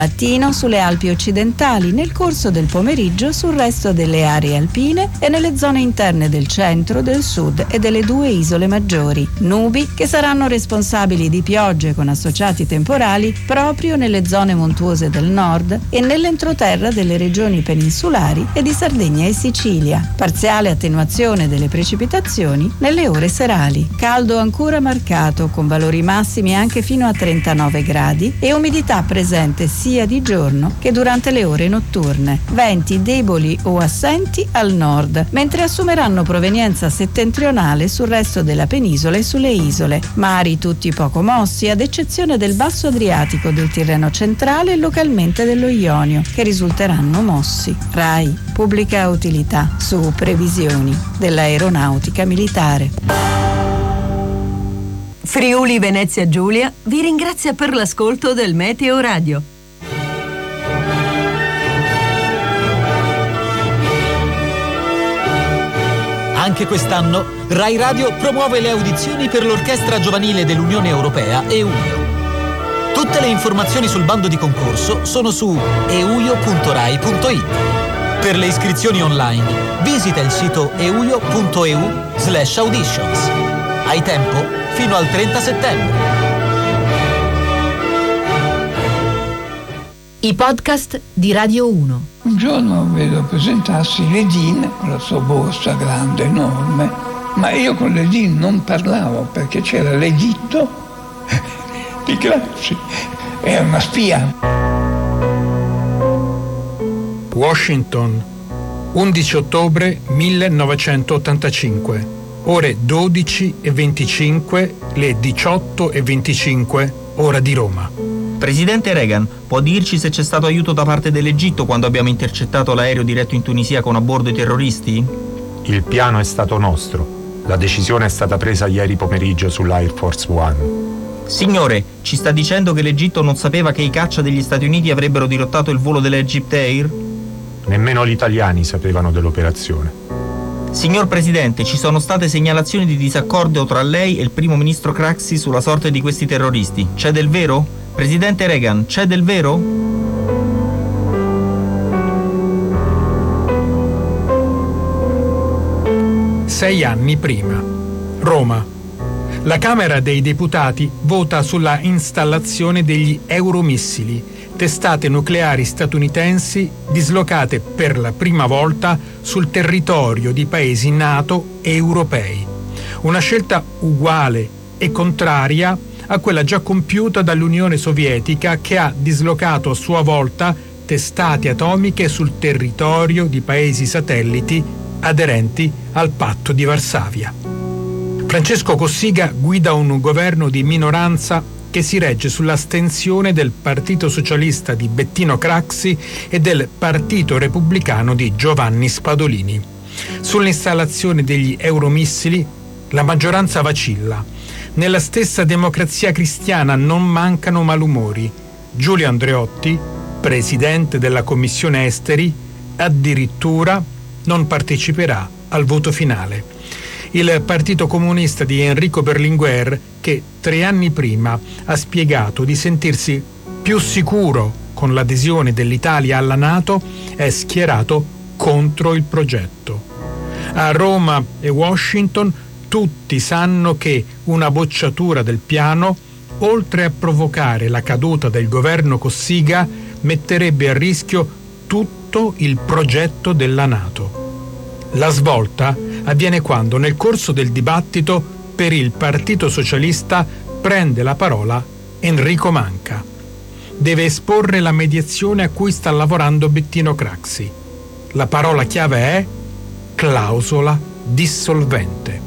Mattino sulle Alpi occidentali, nel corso del pomeriggio sul resto delle aree alpine e nelle zone interne del centro, del sud e delle 2 isole maggiori. Nubi che saranno responsabili di piogge con associati temporali proprio nelle zone montuose del nord e nell'entroterra delle regioni peninsulari e di Sardegna e Sicilia. Parziale attenuazione delle precipitazioni nelle ore serali. Caldo ancora marcato con valori massimi anche fino a 39 gradi e umidità presente sia di giorno che durante le ore notturne. Venti deboli o assenti al nord, mentre assumeranno provenienza settentrionale sul resto della penisola e sulle isole. Mari tutti poco mossi, ad eccezione del basso Adriatico, del Tirreno centrale e localmente dello Ionio, che risulteranno mossi. RAI, pubblica utilità, su previsioni dell'aeronautica militare. Friuli Venezia Giulia vi ringrazia per l'ascolto del Meteo Radio. Anche quest'anno Rai Radio promuove le audizioni per l'Orchestra Giovanile dell'Unione Europea EUIO. Tutte le informazioni sul bando di concorso sono su euio.rai.it. Per le iscrizioni online visita il sito euio.eu/auditions. Hai tempo fino al 30 settembre. I podcast di Radio 1. Un giorno vedo presentarsi Ledin con la sua borsa grande, enorme, ma io con Ledin non parlavo perché c'era l'editto di Craxi, era una spia. Washington, 11 ottobre 1985, ore 12:25, le 18:25, ora di Roma. Presidente Reagan, può dirci se c'è stato aiuto da parte dell'Egitto quando abbiamo intercettato l'aereo diretto in Tunisia con a bordo i terroristi? Il piano è stato nostro. La decisione è stata presa ieri pomeriggio sull'Air Force One. Signore, ci sta dicendo che l'Egitto non sapeva che i caccia degli Stati Uniti avrebbero dirottato il volo dell'Egypt Air? Nemmeno gli italiani sapevano dell'operazione. Signor Presidente, ci sono state segnalazioni di disaccordo tra lei e il primo ministro Craxi sulla sorte di questi terroristi. C'è del vero? Presidente Reagan, c'è del vero? 6 anni prima. Roma. La Camera dei Deputati vota sulla installazione degli euromissili, testate nucleari statunitensi dislocate per la prima volta sul territorio di paesi NATO e europei. Una scelta uguale e contraria a quella già compiuta dall'Unione Sovietica, che ha dislocato a sua volta testate atomiche sul territorio di paesi satelliti aderenti al Patto di Varsavia. Francesco Cossiga guida un governo di minoranza che si regge sull'astensione del Partito Socialista di Bettino Craxi e del Partito Repubblicano di Giovanni Spadolini. Sull'installazione degli euromissili la maggioranza vacilla. Nella stessa Democrazia Cristiana non mancano malumori. Giulio Andreotti, presidente della Commissione Esteri, addirittura non parteciperà al voto finale. Il Partito Comunista di Enrico Berlinguer, che 3 anni prima ha spiegato di sentirsi più sicuro con l'adesione dell'Italia alla NATO, è schierato contro il progetto. A Roma e Washington tutti sanno che una bocciatura del piano, oltre a provocare la caduta del governo Cossiga, metterebbe a rischio tutto il progetto della NATO. La svolta avviene quando, nel corso del dibattito per il Partito Socialista, prende la parola Enrico Manca. Deve esporre la mediazione a cui sta lavorando Bettino Craxi. La parola chiave è clausola dissolvente.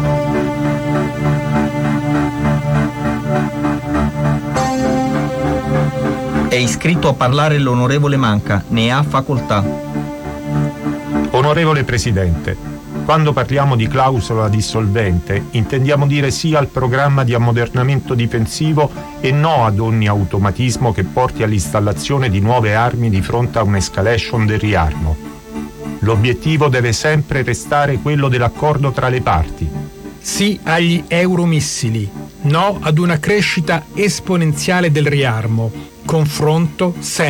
È iscritto a parlare l'onorevole Manca, ne ha facoltà. Onorevole Presidente, quando parliamo di clausola dissolvente intendiamo dire sì al programma di ammodernamento difensivo e no ad ogni automatismo che porti all'installazione di nuove armi di fronte a un'escalation del riarmo. L'obiettivo deve sempre restare quello dell'accordo tra le parti. Sì agli euromissili, no ad una crescita esponenziale del riarmo, confronto